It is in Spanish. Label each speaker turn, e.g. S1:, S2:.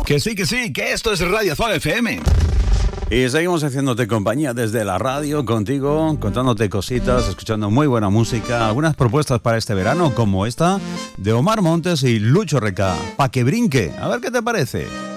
S1: Que sí, que esto es Radio Azul FM.
S2: Y seguimos haciéndote compañía desde la radio, contigo, contándote cositas, escuchando muy buena música, algunas propuestas para este verano, como esta de Omar Montes y Lucho Reca, Pa' que brinque. A ver qué te parece.